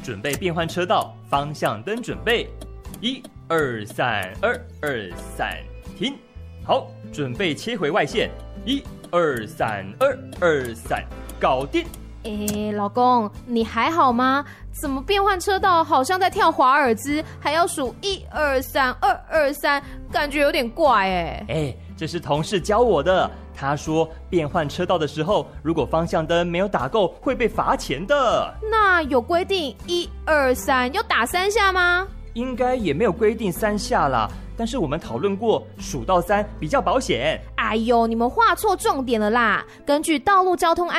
准备变换车道，方向灯准备，1、2、3、2、2、3，停。好，准备切回外线，1、2、3、2、2、3，搞定。 老公，你还好吗？怎么变换车道好像在跳华尔兹，还要数1、2、3、2、2、3，感觉有点怪这是同事教我的。他说变换车道的时候，如果方向灯没有打够，会被罚钱的。那有规定1、2、3要打3下吗？ 应该也没有规定3下啦，但是我们讨论过，数到3比较保险。 哎呦，你们画错重点了啦！根据道路交通